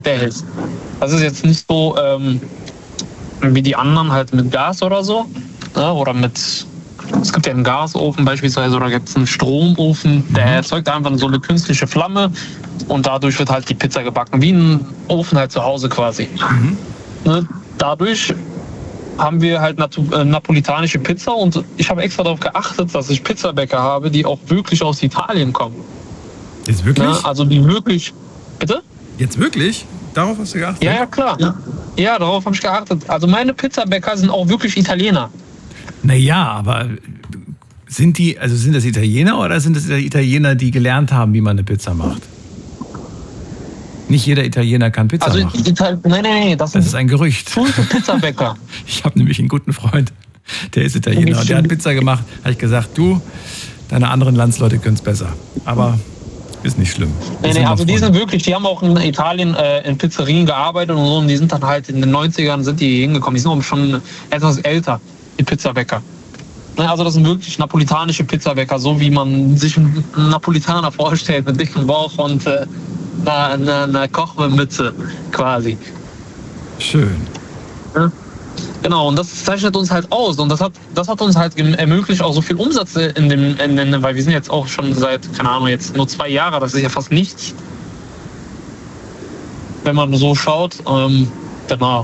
der hält. Das ist jetzt nicht so wie die anderen halt mit Gas oder so. Ne? Oder es gibt ja einen Gasofen beispielsweise oder gibt es einen Stromofen, der erzeugt einfach so eine künstliche Flamme und dadurch wird halt die Pizza gebacken, wie ein Ofen halt zu Hause quasi. Ne? Dadurch haben wir halt napolitanische Pizza und ich habe extra darauf geachtet, dass ich Pizzabäcker habe, die auch wirklich aus Italien kommen. Jetzt wirklich? Ne? Also die wirklich... Bitte? Jetzt wirklich? Darauf hast du geachtet? Ja, klar. Ja, darauf habe ich geachtet. Also meine Pizzabäcker sind auch wirklich Italiener. Naja, aber sind das Italiener oder sind das Italiener, die gelernt haben, wie man eine Pizza macht? Nicht jeder Italiener kann Pizza machen. Nein, das ist ein Gerücht. Pizzabäcker. Ich habe nämlich einen guten Freund, der ist Italiener und der hat Pizza gemacht. Habe ich gesagt, du, deine anderen Landsleute können es besser. Aber ist nicht schlimm. Also die sind wirklich, die haben auch in Italien in Pizzerien gearbeitet und so und die sind dann halt in den 90ern sind die hingekommen. Die sind auch schon etwas älter, die Pizzabäcker. Also das sind wirklich napolitanische Pizzabäcker, so wie man sich einen Napolitaner vorstellt, mit dickem Bauch und eine Kochmütze quasi. Schön. Ja. Genau, und das zeichnet uns halt aus und das hat uns halt ermöglicht, auch so viel Umsatz weil wir sind jetzt auch schon seit, keine Ahnung, jetzt nur 2 Jahre, das ist ja fast nichts. Wenn man so schaut, genau.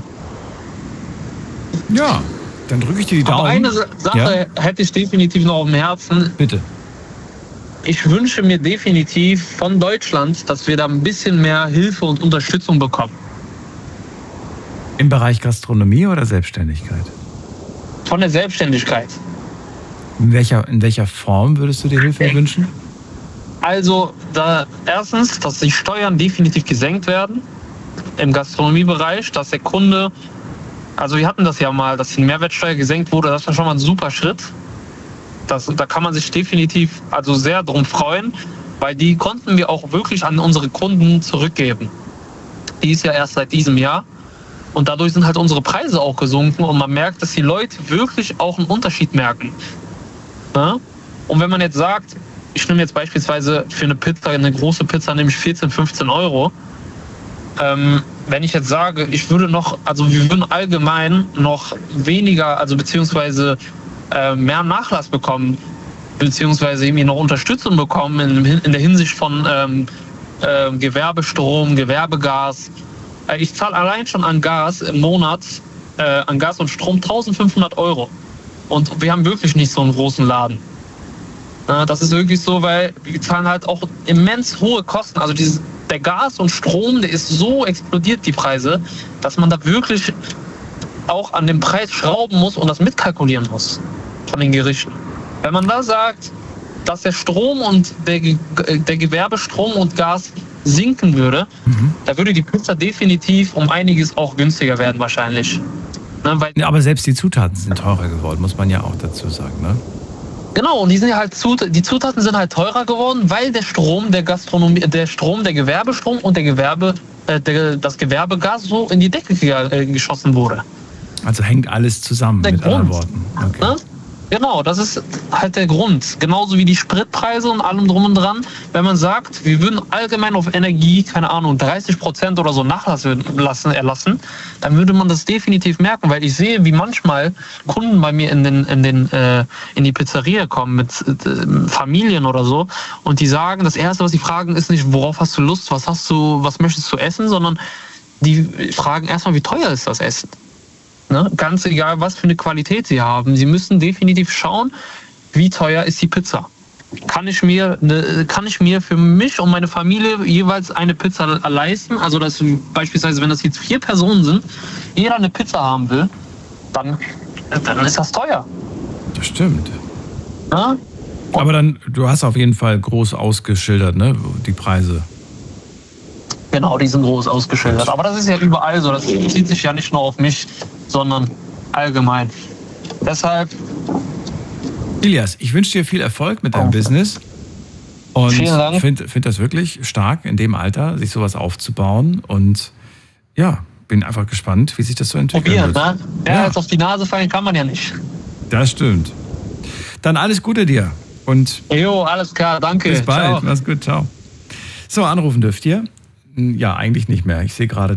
Ja, dann drücke ich dir die Daumen. Aber eine Sache hätte ich definitiv noch auf dem Herzen. Bitte. Ich wünsche mir definitiv von Deutschland, dass wir da ein bisschen mehr Hilfe und Unterstützung bekommen. Im Bereich Gastronomie oder Selbstständigkeit? Von der Selbstständigkeit. In welcher Form würdest du dir Hilfe wünschen? Also, erstens, dass die Steuern definitiv gesenkt werden im Gastronomiebereich, dass der Kunde, also wir hatten das ja mal, dass die Mehrwertsteuer gesenkt wurde, das war schon mal ein super Schritt. Da kann man sich definitiv also sehr drum freuen, weil die konnten wir auch wirklich an unsere Kunden zurückgeben. Die ist ja erst seit diesem Jahr. Und dadurch sind halt unsere Preise auch gesunken und man merkt, dass die Leute wirklich auch einen Unterschied merken. Ja? Und wenn man jetzt sagt, ich nehme jetzt beispielsweise für eine Pizza, eine große Pizza, nehme ich 14, 15 Euro. Wenn ich jetzt sage, wir würden allgemein noch weniger, also beziehungsweise mehr Nachlass bekommen, beziehungsweise irgendwie noch Unterstützung bekommen in der Hinsicht von Gewerbestrom, Gewerbegas. Ich zahle allein schon an Gas im Monat, an Gas und Strom 1.500 Euro. Und wir haben wirklich nicht so einen großen Laden. Das ist wirklich so, weil wir zahlen halt auch immens hohe Kosten. Also der Gas und Strom, der ist so explodiert, die Preise, dass man da wirklich auch an dem Preis schrauben muss und das mitkalkulieren muss von den Gerichten. Wenn man da sagt, dass der Strom und der Gewerbestrom und Gas sinken würde, da würde die Pizza definitiv um einiges auch günstiger werden wahrscheinlich. Ne, weil aber selbst die Zutaten sind teurer geworden, muss man ja auch dazu sagen, ne? Genau, und die Zutaten sind halt teurer geworden, weil der Strom der Gastronomie, der Gewerbestrom und das Gewerbegas so in die Decke geschossen wurde. Also hängt alles zusammen, mit anderen Worten. Okay. Ne? Genau, das ist halt der Grund. Genauso wie die Spritpreise und allem drum und dran. Wenn man sagt, wir würden allgemein auf Energie, keine Ahnung, 30% oder so Nachlass erlassen, dann würde man das definitiv merken, weil ich sehe, wie manchmal Kunden bei mir in die Pizzeria kommen mit Familien oder so und die sagen, das Erste, was sie fragen, ist nicht, worauf hast du Lust, was möchtest du essen, sondern die fragen erstmal, wie teuer ist das Essen. Ne? Ganz egal, was für eine Qualität sie haben. Sie müssen definitiv schauen, wie teuer ist die Pizza. Kann ich mir für mich und meine Familie jeweils eine Pizza leisten? Also dass beispielsweise, wenn das jetzt 4 Personen sind, jeder eine Pizza haben will, dann ist das teuer. Das stimmt. Ja? Aber du hast auf jeden Fall groß ausgeschildert, ne? Die Preise. Genau, die sind groß ausgeschildert. Aber das ist ja überall so. Das bezieht sich ja nicht nur auf mich, sondern allgemein. Deshalb. Ilias, ich wünsche dir viel Erfolg mit deinem Business. Und vielen Dank. Find das wirklich stark, in dem Alter sich sowas aufzubauen. Und ja, bin einfach gespannt, wie sich das so entwickelt. Probieren, ne? Ja, jetzt auf die Nase fallen kann man ja nicht. Das stimmt. Dann alles Gute dir. Und jo, alles klar, danke. Bis bald. Ciao. Mach's gut, ciao. So, anrufen dürft ihr. Ja, eigentlich nicht mehr. Ich sehe gerade